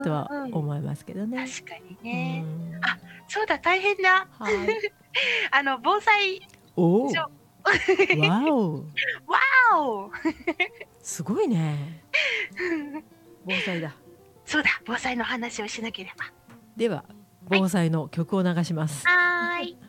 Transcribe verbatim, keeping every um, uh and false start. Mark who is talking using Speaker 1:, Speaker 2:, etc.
Speaker 1: とは
Speaker 2: うんうん。
Speaker 1: 思いますけどね。
Speaker 2: 確かに
Speaker 1: う
Speaker 2: ね。
Speaker 1: ん。
Speaker 2: あ、そうだ、大変だ。
Speaker 1: はい。
Speaker 2: あの、防災しょ
Speaker 1: おお。わお。
Speaker 2: わお。
Speaker 1: すごいね。防災だ。
Speaker 2: そうだ、防災の話をしなければ。
Speaker 1: では、
Speaker 2: はい。
Speaker 1: 防災の曲を流します。
Speaker 2: はい。